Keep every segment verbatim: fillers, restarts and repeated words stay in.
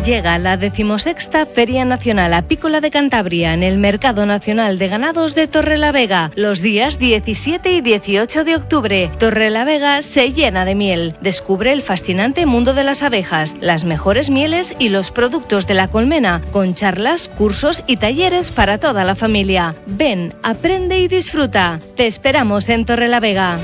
Llega la decimosexta Feria Nacional Apícola de Cantabria en el Mercado Nacional de Ganados de Torrelavega, los días diecisiete y dieciocho de octubre. Torrelavega se llena de miel. Descubre el fascinante mundo de las abejas, las mejores mieles y los productos de la colmena, con charlas, cursos y talleres para toda la familia. Ven, aprende y disfruta. Te esperamos en Torrelavega.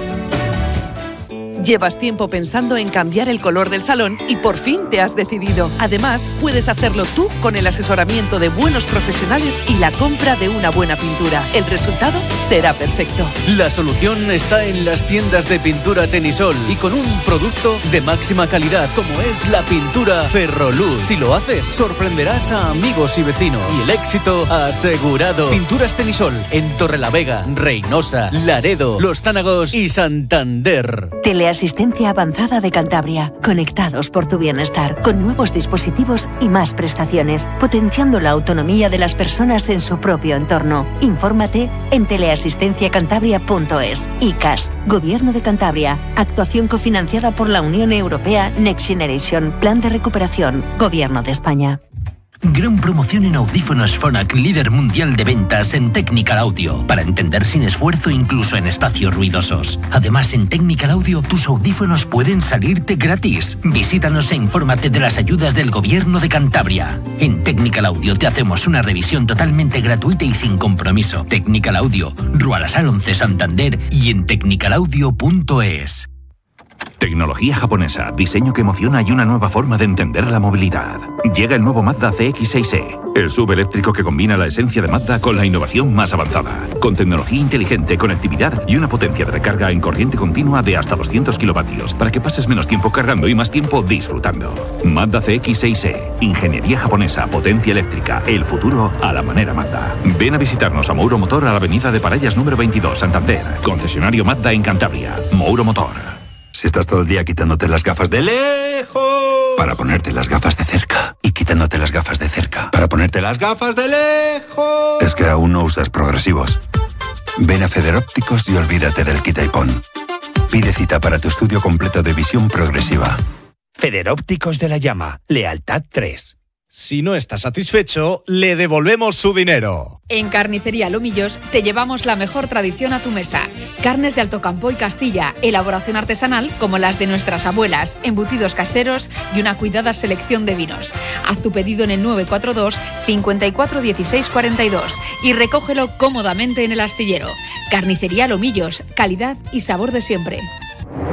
Llevas tiempo pensando en cambiar el color del salón y por fin te has decidido. Además, puedes hacerlo tú con el asesoramiento de buenos profesionales y la compra de una buena pintura. El resultado será perfecto. La solución está en las tiendas de pintura Tenisol y con un producto de máxima calidad como es la pintura Ferroluz. Si lo haces, sorprenderás a amigos y vecinos y el éxito asegurado. Pinturas Tenisol en Torrelavega, Reynosa, Laredo, Los Zánagos y Santander. Teleasistencia avanzada de Cantabria. Conectados por tu bienestar, con nuevos dispositivos y más prestaciones, potenciando la autonomía de las personas en su propio entorno. Infórmate en teleasistencia cantabria punto es. I C A S, Gobierno de Cantabria. Actuación cofinanciada por la Unión Europea Next Generation. Plan de recuperación. Gobierno de España. Gran promoción en audífonos Phonak, líder mundial de ventas en Technical Audio, para entender sin esfuerzo incluso en espacios ruidosos. Además, en Technical Audio, tus audífonos pueden salirte gratis. Visítanos e infórmate de las ayudas del Gobierno de Cantabria. En Technical Audio te hacemos una revisión totalmente gratuita y sin compromiso. Technical Audio, Rua La Sal once Santander y en technical audio punto es. Tecnología japonesa, diseño que emociona y una nueva forma de entender la movilidad. Llega el nuevo Mazda C X seis E, el S U V eléctrico que combina la esencia de Mazda con la innovación más avanzada. Con tecnología inteligente, conectividad y una potencia de recarga en corriente continua de hasta doscientos kilovatios para que pases menos tiempo cargando y más tiempo disfrutando. Mazda C X seis E, ingeniería japonesa, potencia eléctrica, el futuro a la manera Mazda. Ven a visitarnos a Mouro Motor a la avenida de Parallas número veintidós, Santander. Concesionario Mazda en Cantabria. Mouro Motor. Si estás todo el día quitándote las gafas de lejos para ponerte las gafas de cerca y quitándote las gafas de cerca para ponerte las gafas de lejos, es que aún no usas progresivos. Ven a Federópticos y olvídate del quita y pon. Pide cita para tu estudio completo de visión progresiva. Federópticos de la Llama, lealtad tres. Si no está satisfecho, le devolvemos su dinero. En Carnicería Lomillos te llevamos la mejor tradición a tu mesa. Carnes de Alto Campo y Castilla, elaboración artesanal como las de nuestras abuelas, embutidos caseros y una cuidada selección de vinos. Haz tu pedido en el nueve cuatro dos, cincuenta y cuatro, dieciséis cuarenta y dos y recógelo cómodamente en el astillero. Carnicería Lomillos, calidad y sabor de siempre.